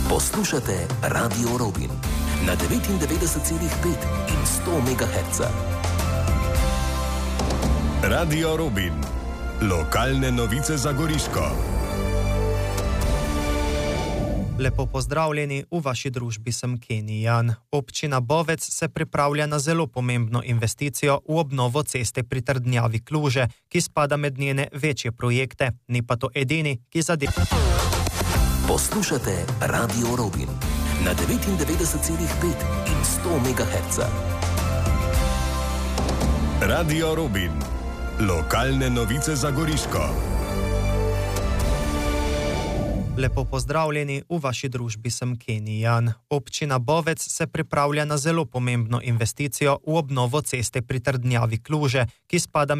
Poslušate Radio Robin na 99,5 in 100 MHz. Radio Robin. Lokalne novice za Goriško. Lepo pozdravljeni, v vaši družbi sem Kenny Jan. Občina Bovec se pripravlja na zelo pomembno investicijo v obnovo ceste pri Trdnjavi Kluže, ki spada med njene večje projekte, ni pa to edini, ki zadeva. Poslušate Radio Robin na 99,5 in 100 MHz. Radio Robin. Lokalne novice za Goriško. Lepo pozdravljeni, v vaši družbi sem Kenny Jan. Občina Bovec se pripravlja na zelo pomembno investicijo v obnovo ceste pri Trdnjavi Kluže, ki spada